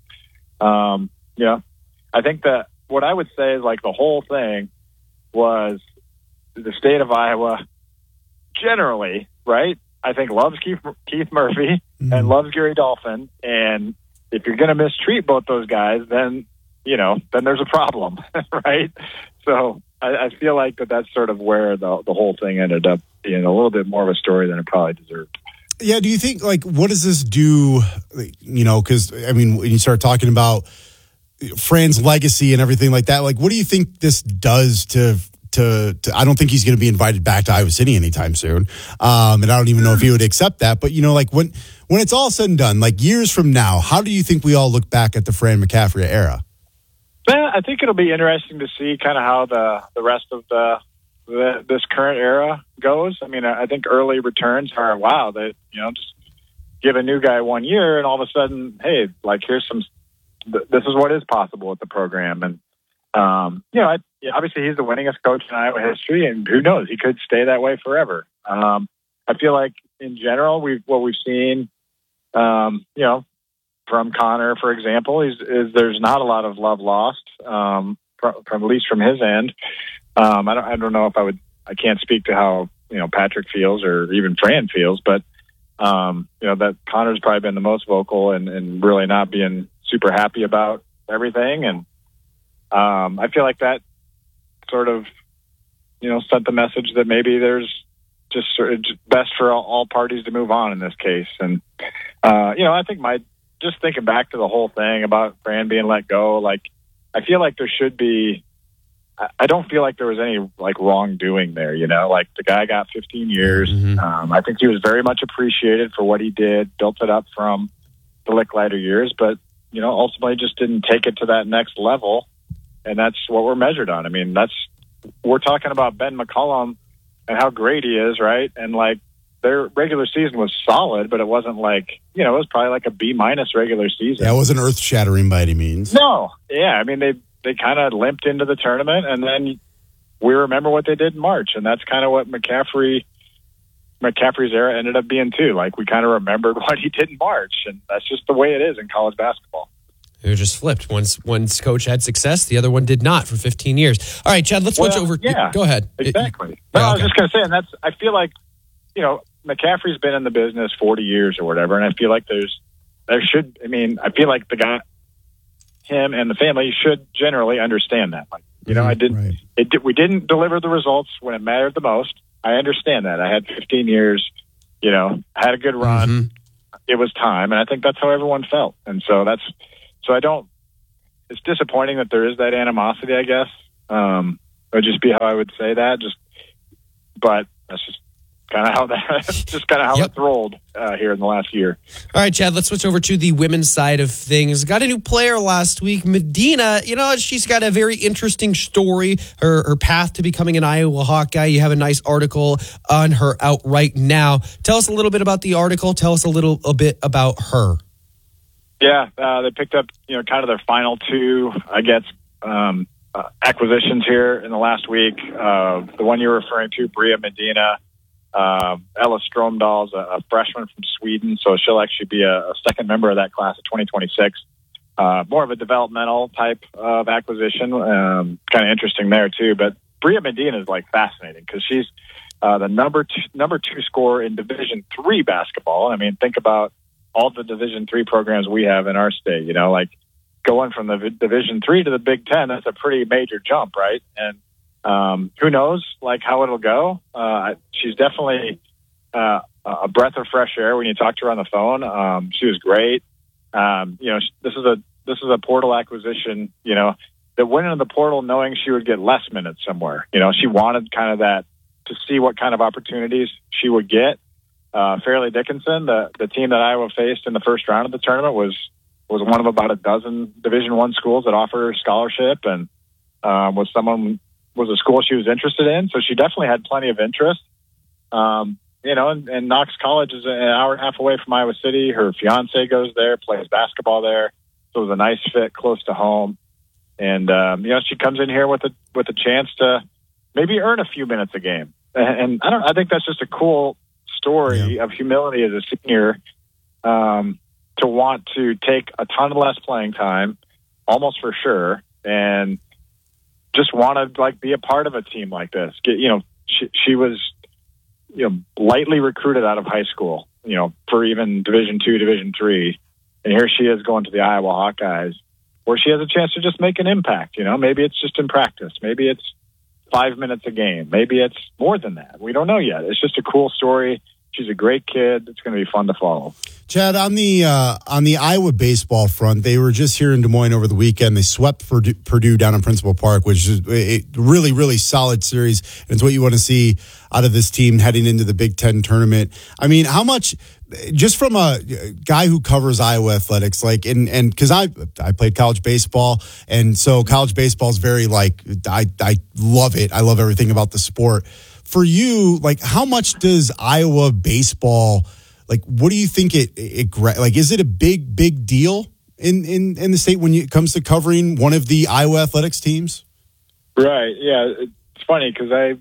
um, you know, I think that what I would say is like the whole thing was the state of Iowa generally, right? I think loves Keith, Keith Murphy mm-hmm. and loves Gary Dolphin. And if you're going to mistreat both those guys, then, you know, then there's a problem, right? So I, I feel like that that's sort of where the the whole thing ended up being a little bit more of a story than it probably deserved. Yeah, do you think, like, what does this do, you know, because, I mean, when you start talking about Fran's legacy and everything like that, like, what do you think this does to, to, to I don't think he's going to be invited back to Iowa City anytime soon, um, and I don't even know if he would accept that, but, you know, like, when, when it's all said and done, like, years from now, how do you think we all look back at the Fran McCaffrey era? Well, I think it'll be interesting to see kind of how the, the rest of the, the this current era goes. I mean, I think early returns are, wow, that, you know, just give a new guy one year and all of a sudden, hey, like, here's some, this is what is possible with the program. And, um, you know, I, obviously he's the winningest coach in Iowa history, and who knows, he could stay that way forever. Um, I feel like in general, we've, what we've seen, um, you know, from Connor, for example, is, is there's not a lot of love lost, um, from, from at least from his end. Um, I don't, I don't know if I would, I can't speak to how, you know, Patrick feels or even Fran feels, but, um, you know, that Connor's probably been the most vocal and, and really not being super happy about everything. And, um, I feel like that sort of, you know, sent the message that maybe there's just sort of best for all, all parties to move on in this case. And, uh, you know, I think my, just thinking back to the whole thing about Fran being let go, like, I feel like there should be, I don't feel like there was any like wrongdoing there, you know, like the guy got fifteen years. Mm-hmm. Um, I think he was very much appreciated for what he did, built it up from the Licklider years, but, you know, ultimately just didn't take it to that next level. And that's what we're measured on. I mean, that's, we're talking about Ben McCollum and how great he is, right? And like, their regular season was solid, but it wasn't like, you know, it was probably like a B minus regular season. Yeah, it wasn't earth shattering by any means. No. Yeah. I mean, they, they kind of limped into the tournament, and then we remember what they did in March. And that's kind of what McCaffrey, McCaffrey's era ended up being too. Like, we kind of remembered what he did in March, and that's just the way it is in college basketball. It was just flipped. Once one coach had success, the other one did not for fifteen years. All right, Chad, let's switch well, over. Yeah, go ahead. Exactly. It, no, yeah, I was okay. just going to say, and that's, I feel like, you know, McCaffrey's been in the business forty years or whatever, and I feel like there's, there should, I mean, I feel like the guy, him and the family should generally understand that. Like, you know, I didn't. Right. It did, we didn't deliver the results when it mattered the most. I understand that. I had fifteen years. You know, I had a good run. Mm-hmm. It was time, and I think that's how everyone felt. And so that's. So I don't. It's disappointing that there is that animosity, I guess. Um, it would just be how I would say that. Just, but that's just kind of how that. just kind of how Yep. it's rolled uh, here in the last year. All right, Chad, let's switch over to the women's side of things. Got a new player last week, Medina. You know, she's got a very interesting story, her, her path to becoming an Iowa Hawkeye. You have a nice article on her out right now. Tell us a little bit about the article. Tell us a little a bit about her. Yeah, uh, they picked up, you know, kind of their final two, I guess, um, uh, acquisitions here in the last week. Uh, the one you're referring to, Bria Medina. Uh, Ella Stromdahl's a, a freshman from Sweden, so she'll actually be a, a second member of that class of twenty twenty-six. Uh, more of a developmental type of acquisition. Um, kind of interesting there, too. But Bria Medina is, like, fascinating because she's uh, the number two, number two scorer in Division three basketball. I mean, think about all the Division three programs we have in our state, you know, like going from the v- Division three to the Big Ten, that's a pretty major jump, right? And um, who knows, like, how it'll go. Uh, she's definitely uh, a breath of fresh air when you talk to her on the phone. Um, she was great. Um, you know, this is a this is a portal acquisition, you know, that went into the portal knowing she would get less minutes somewhere. You know, she wanted kind of that to see what kind of opportunities she would get. Uh, Fairleigh Dickinson, the, the team that Iowa faced in the first round of the tournament, was was one of about a dozen Division One schools that offer scholarship, and um, was someone was a school she was interested in. So she definitely had plenty of interest. Um, you know, and, and Knox College is an hour and a half away from Iowa City. Her fiance goes there, plays basketball there, so it was a nice fit, close to home. And um, you know, she comes in here with a with a chance to maybe earn a few minutes a game. And, and I don't. I think that's just a cool story yeah. of humility as a senior, um, to want to take a ton less playing time, almost for sure, and just want to like be a part of a team like this. Get, you know, she, she was, you know, lightly recruited out of high school, you know, for even Division two, Division three, and here she is going to the Iowa Hawkeyes, where she has a chance to just make an impact. You know, maybe it's just in practice, maybe it's five minutes a game, maybe it's more than that. We don't know yet. It's just a cool story. She's a great kid. It's going to be fun to follow. Chad, on the uh, on the Iowa baseball front, they were just here in Des Moines over the weekend. They swept Purdue, Purdue down in Principal Park, which is a really, really solid series. And it's what you want to see out of this team heading into the Big Ten tournament. I mean, how much, just from a guy who covers Iowa athletics, like, and and because I I played college baseball, and so college baseball is very like I I love it. I love everything about the sport. For you, like, how much does Iowa baseball, like, what do you think it, it like, is it a big, big deal in, in, in the state when it comes to covering one of the Iowa athletics teams? Right. Yeah. It's funny because I,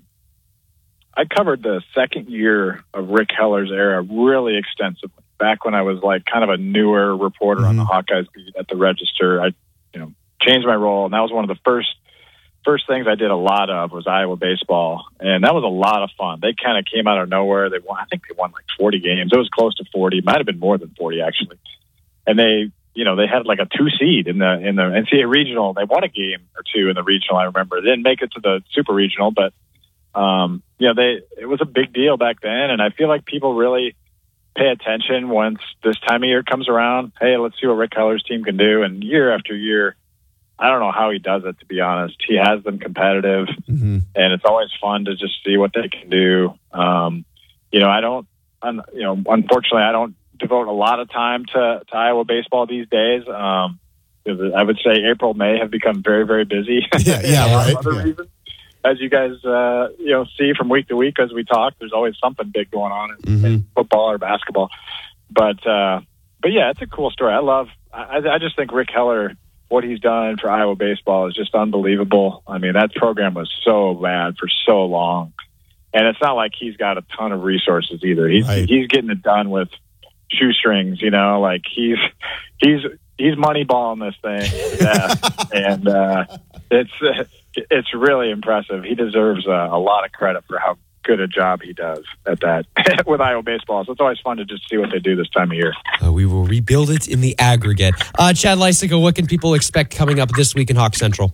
I covered the second year of Rick Heller's era really extensively. Back when I was like kind of a newer reporter mm-hmm. on the Hawkeyes beat at the Register, I, you know, changed my role. And that was one of the first First things I did a lot of was Iowa baseball, and that was a lot of fun. They kind of came out of nowhere. They won, I think they won like forty games. It was close to forty. Might have been more than forty actually. And they, you know, they had like a two seed in the in the N C double A regional. They won a game or two in the regional. I remember. They didn't make it to the super regional, but um, you know, they it was a big deal back then. And I feel like people really pay attention once this time of year comes around. Hey, let's see what Rick Heller's team can do. And year after year, I don't know how he does it, to be honest. He has them competitive, mm-hmm. and it's always fun to just see what they can do. Um, you know, I don't, un, you know, unfortunately, I don't devote a lot of time to, to Iowa baseball these days. Um, I would say April, May have become very, very busy. Yeah, yeah, right. Other yeah. reasons, as you guys, uh, you know, see from week to week as we talk, there's always something big going on in, mm-hmm. in football or basketball. But, uh, but yeah, it's a cool story. I love. I, I just think Rick Heller, what he's done for Iowa baseball is just unbelievable. I mean, that program was so bad for so long. And it's not like he's got a ton of resources either. He's right. he's getting it done with shoestrings, you know, like he's he's he's moneyballing this thing. Yeah. and uh, it's it's really impressive. He deserves a, a lot of credit for how good a job he does at that with Iowa baseball. So it's always fun to just see what they do this time of year. Uh, we will rebuild it in the aggregate. Uh, Chad Leisico, what can people expect coming up this week in Hawk Central?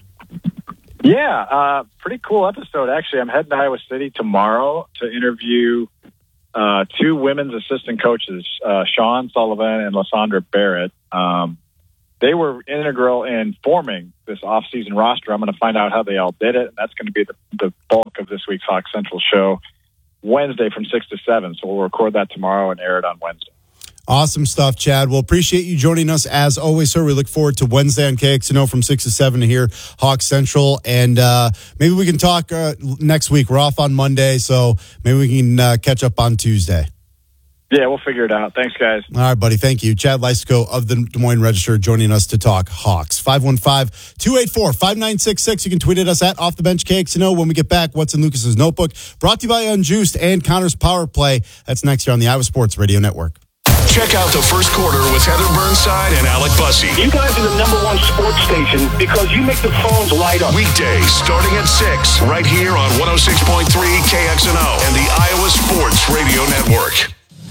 Yeah, uh, pretty cool episode, actually. I'm heading to Iowa City tomorrow to interview uh, two women's assistant coaches, uh, Sean Sullivan and Lysandra Barrett. Um, they were integral in forming this off-season roster. I'm going to find out how they all did it, and that's going to be the, the bulk of this week's Hawk Central show Wednesday from six to seven. So we'll record that tomorrow and air it on Wednesday. Awesome stuff, Chad. Well, appreciate you joining us as always, sir. We look forward to Wednesday on K X N O from six to seven to hear Hawk Central. And uh, maybe we can talk uh, next week. We're off on Monday, so maybe we can uh, catch up on Tuesday. Yeah, we'll figure it out. Thanks, guys. All right, buddy. Thank you. Chad Leisico of the Des Moines Register joining us to talk Hawks. five one five, two eight four, five nine six six. You can tweet at us at Off the Bench K X N O. When we get back, What's in Lucas's Notebook? Brought to you by Unjuiced and Connor's Power Play. That's next here on the Iowa Sports Radio Network. Check out the first quarter with Heather Burnside and Alec Bussey. You guys are the number one sports station because you make the phones light up. Weekdays starting at six, right here on one oh six point three K X N O and the Iowa Sports Radio Network.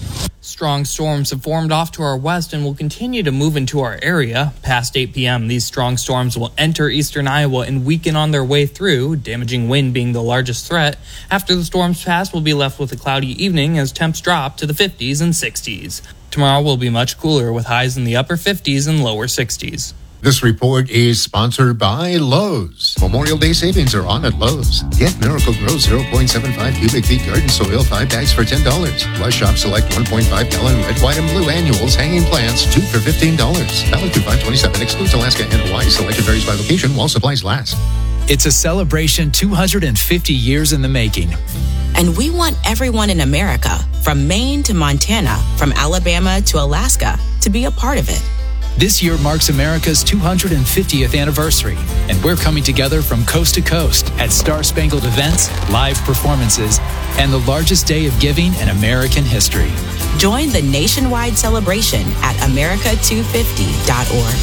Strong storms have formed off to our west and will continue to move into our area. Past eight p.m., these strong storms will enter eastern Iowa and weaken on their way through, damaging wind being the largest threat. After the storms pass, we'll be left with a cloudy evening as temps drop to the fifties and sixties. Tomorrow will be much cooler with highs in the upper fifties and lower sixties. This report is sponsored by Lowe's. Memorial Day savings are on at Lowe's. Get Miracle-Gro zero point seven five cubic feet garden soil, five bags for ten dollars. Plus shop select one point five gallon red, white, and blue annuals hanging plants, two for fifteen dollars. Valid through five twenty-seven, excludes Alaska and Hawaii. Selection varies by location while supplies last. It's a celebration two hundred fifty years in the making. And we want everyone in America, from Maine to Montana, from Alabama to Alaska, to be a part of it. This year marks America's two hundred fiftieth anniversary, and we're coming together from coast to coast at Star-Spangled events, live performances, and the largest day of giving in American history. Join the nationwide celebration at america two fifty dot org.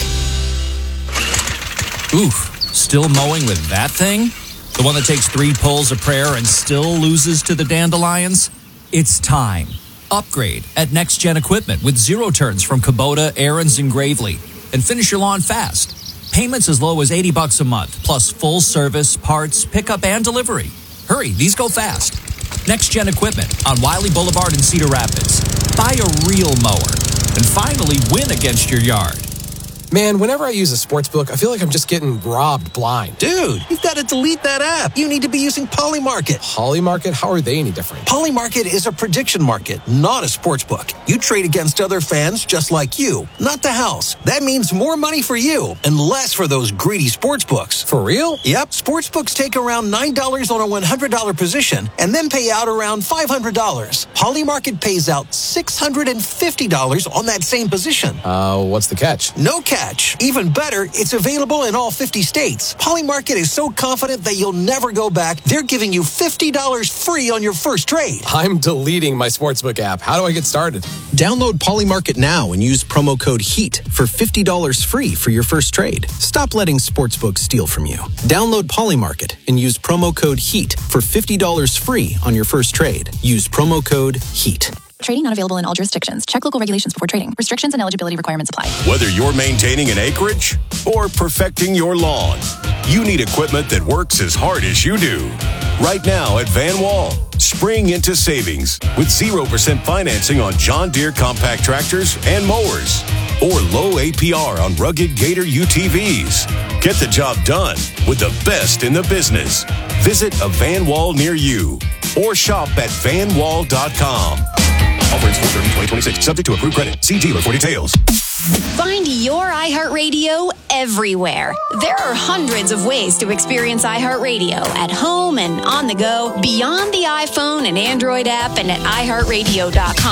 Oof, still mowing with that thing? The one that takes three pulls of prayer and still loses to the dandelions? It's time. Upgrade at Next Gen Equipment with zero turns from Kubota, Aaron's, and Gravely. And finish your lawn fast. Payments as low as eighty bucks a month, plus full service, parts, pickup, and delivery. Hurry, these go fast. Next Gen Equipment on Wiley Boulevard in Cedar Rapids. Buy a real mower and finally win against your yard. Man, whenever I use a sports book, I feel like I'm just getting robbed blind. Dude, you've got to delete that app. You need to be using Polymarket. Polymarket? How are they any different? Polymarket is a prediction market, not a sports book. You trade against other fans just like you, not the house. That means more money for you and less for those greedy sports books. For real? Yep. Sports books take around nine dollars on a one hundred dollars position and then pay out around five hundred dollars. Polymarket pays out six hundred fifty dollars on that same position. Uh, what's the catch? No catch. Even better, it's available in all fifty states. Polymarket is so confident that you'll never go back, they're giving you fifty dollars free on your first trade. I'm deleting my sportsbook app. How do I get started? Download Polymarket now and use promo code HEAT for fifty dollars free for your first trade. Stop letting sportsbooks steal from you. Download Polymarket and use promo code HEAT for fifty dollars free on your first trade. Use promo code HEAT. Trading not available in all jurisdictions. Check local regulations before trading. Restrictions and eligibility requirements apply. Whether you're maintaining an acreage or perfecting your lawn, you need equipment that works as hard as you do. Right now at Van Wall, spring into savings with zero percent financing on John Deere compact tractors and mowers, or low A P R on rugged Gator U T Vs. Get the job done with the best in the business. Visit a Van Wall near you or shop at van wall dot com. Offers four thirty twenty twenty-six, subject to approved credit. See dealer for details. Find your iHeartRadio everywhere. There are hundreds of ways to experience iHeartRadio at home and on the go, beyond the iPhone and Android app and at i heart radio dot com.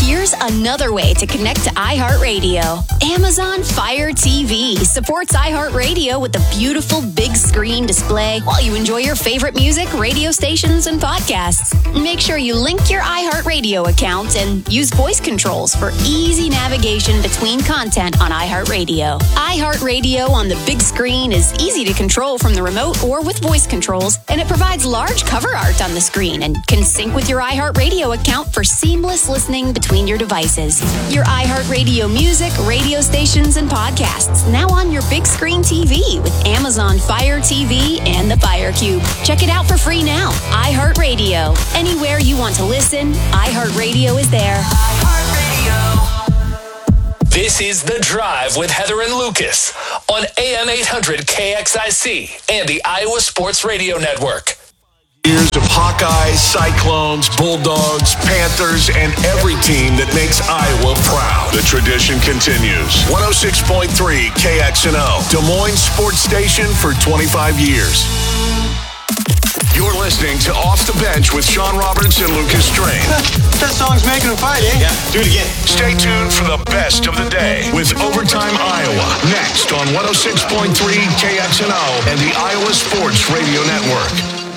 Here's another way to connect to iHeartRadio. Amazon Fire T V supports iHeartRadio with a beautiful big screen display while you enjoy your favorite music, radio stations, and podcasts. Make sure you link your iHeartRadio account and use voice controls for easy navigation between content on iHeartRadio. iHeartRadio on the big screen is easy to control from the remote or with voice controls, and it provides large cover art on the screen and can sync with your iHeartRadio account for seamless listening between your devices. Your iHeartRadio music, radio stations, and podcasts now on your big screen T V with Amazon Fire T V and the Fire Cube. Check it out for free now. iHeartRadio. Anywhere you want to listen, iHeartRadio is there. This is The Drive with Heather and Lucas on A M eight hundred K X I C and the Iowa Sports Radio Network. Years of Hawkeyes, Cyclones, Bulldogs, Panthers, and every team that makes Iowa proud. The tradition continues. one oh six point three K X N O, Des Moines Sports Station for twenty-five years. You're listening to Off the Bench with Sean Roberts and Lucas Strain. That song's making a fight, eh? Yeah, do it again. Stay tuned for the best of the day with Overtime Iowa. Next on one oh six point three K X N O and the Iowa Sports Radio Network.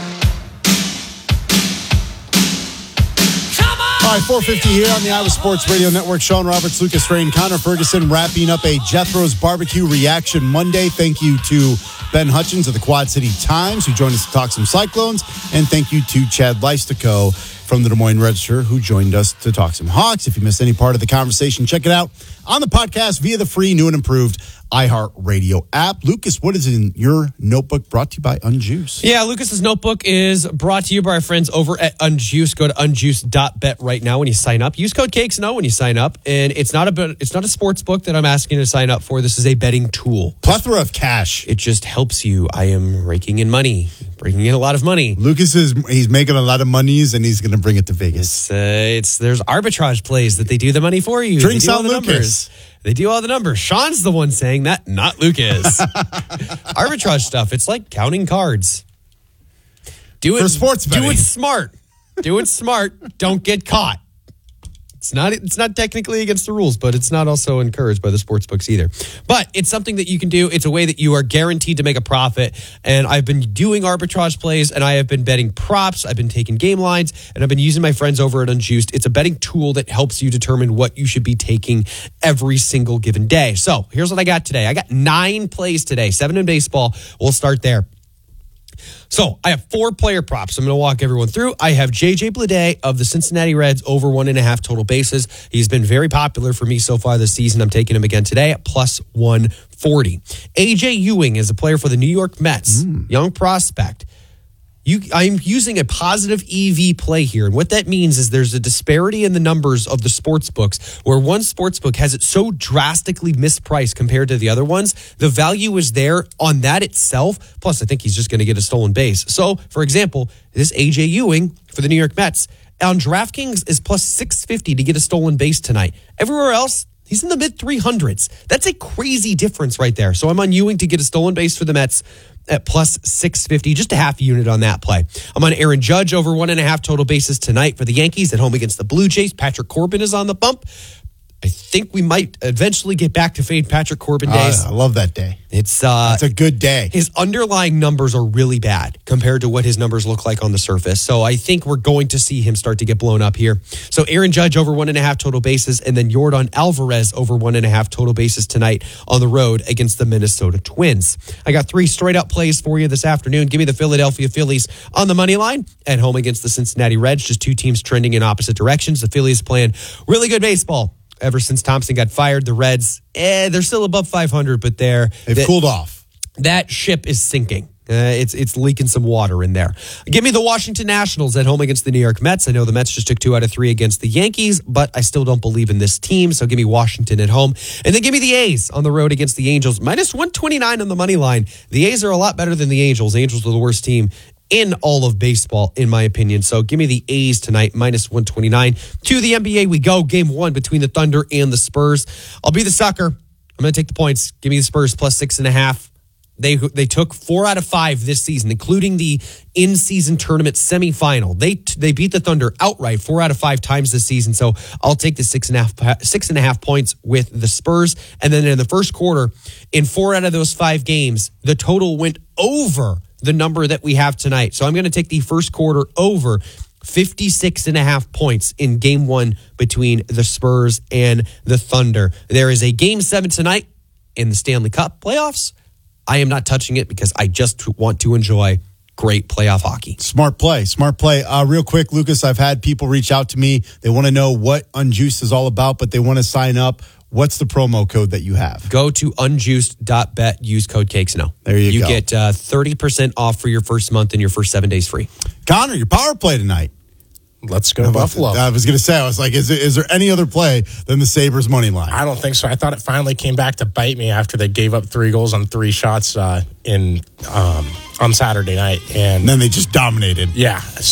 All right, four fifty here on the Iowa Sports Radio Network. Sean Roberts, Lucas Strain, Connor Ferguson wrapping up a Jethro's Barbecue Reaction Monday. Thank you to Ben Hutchins of the Quad City Times, who joined us to talk some Cyclones. And thank you to Chad Leistico from the Des Moines Register, who joined us to talk some Hawks. If you missed any part of the conversation, check it out on the podcast via the free, new and improved iHeartRadio app. Lucas, what is in your notebook brought to you by Unjuice? Yeah, Lucas's notebook is brought to you by our friends over at Unjuice. Go to unjuice dot bet right now when you sign up. Use code K X N O when you sign up. And it's not a it's not a sports book that I'm asking you to sign up for. This is a betting tool. Plethora of cash. It just helps you. I am raking in money, bringing in a lot of money. Lucas is he's making a lot of monies, and he's going to bring it to Vegas. It's, uh, it's there's arbitrage plays that they do the money for you. Drinks on Lucas. Numbers. They do all the numbers. Sean's the one saying that, not Lucas. Arbitrage stuff. It's like counting cards. Do it for sports betting. Do it smart. Do it smart. Don't get caught. It's not it's not technically against the rules, but it's not also encouraged by the sports books either. But it's something that you can do. It's a way that you are guaranteed to make a profit. And I've been doing arbitrage plays, and I have been betting props. I've been taking game lines, and I've been using my friends over at Unjuiced. It's a betting tool that helps you determine what you should be taking every single given day. So here's what I got today. I got nine plays today, seven in baseball. We'll start there. So I have four player props. I'm going to walk everyone through. I have J J Bleday of the Cincinnati Reds over one and a half total bases. He's been very popular for me so far this season. I'm taking him again today at plus one forty. A J Ewing is a player for the New York Mets, mm. young prospect. You, I'm using a positive E V play here. And what that means is there's a disparity in the numbers of the sports books where one sports book has it so drastically mispriced compared to the other ones. The value is there on that itself. Plus, I think he's just going to get a stolen base. So, for example, this A J Ewing for the New York Mets on DraftKings is plus six fifty to get a stolen base tonight. Everywhere else, he's in the mid three hundreds. That's a crazy difference right there. So I'm on Ewing to get a stolen base for the Mets at plus six fifty, just a half unit on that play. I'm on Aaron Judge over one and a half total bases tonight for the Yankees at home against the Blue Jays. Patrick Corbin is on the bump. I think we might eventually get back to fade Patrick Corbin days. Uh, I love that day. It's uh, it's a good day. His underlying numbers are really bad compared to what his numbers look like on the surface. So I think we're going to see him start to get blown up here. So Aaron Judge over one and a half total bases, and then Yordan Alvarez over one and a half total bases tonight on the road against the Minnesota Twins. I got three straight up plays for you this afternoon. Give me the Philadelphia Phillies on the money line at home against the Cincinnati Reds. Just two teams trending in opposite directions. The Phillies playing really good baseball. Ever since Thompson got fired, the Reds, eh, they're still above five hundred, but they're... They've that, cooled off. That ship is sinking. Uh, it's it's leaking some water in there. Give me the Washington Nationals at home against the New York Mets. I know the Mets just took two out of three against the Yankees, but I still don't believe in this team, so give me Washington at home. And then give me the A's on the road against the Angels. minus one twenty-nine on the money line. The A's are a lot better than the Angels. Angels are the worst team in all of baseball, in my opinion. So give me the A's tonight, minus one twenty-nine. To the N B A we go. Game one between the Thunder and the Spurs. I'll be the sucker. I'm going to take the points. Give me the Spurs plus six and a half. They they took four out of five this season, including the in-season tournament semifinal. They they beat the Thunder outright four out of five times this season. So I'll take the six and a half six and a half points with the Spurs. And then in the first quarter, in four out of those five games, the total went over the number that we have tonight. So I'm going to take the first quarter over fifty-six and a half points in game one between the Spurs and the Thunder. There is a game seven tonight in the Stanley Cup playoffs. I am not touching it because I just want to enjoy great playoff hockey. Smart play, smart play. Uh, real quick, Lucas, I've had people reach out to me. They want to know what Unjuiced is all about, but they want to sign up. What's the promo code that you have? Go to unjuiced dot bet, use code CakeSnow. There you, you go. You get uh, thirty percent off for your first month and your first seven days free. Connor, your power play tonight. Let's go Buffalo. I was going to say, I was like, is there, is there any other play than the Sabres money line? I don't think so. I thought it finally came back to bite me after they gave up three goals on three shots uh, in um, on Saturday night. And, and then they just dominated. Yeah.